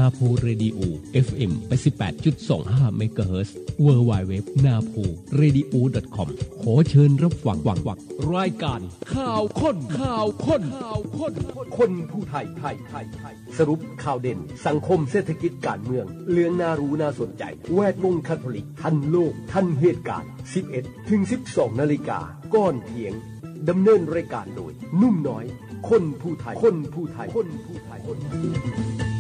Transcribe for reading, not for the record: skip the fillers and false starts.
นาโพเรดิโอ FM 88.25 เมกะเฮิรตซ์ www.naporadio.com ขอเชิญรับฟังรายการข่าวค้นคนผู้ไทยสรุปข่าวเด่นสังคมเศรษฐกิจการเมืองเรื่องน่ารู้น่าสนใจแวดวงคาทอลิกทันโลกทันเหตุการณ์ 11-12 นาฬิกาก่อนเที่ยงดำเนินรายการโดยนุ่มน้อยคนผู้ไทย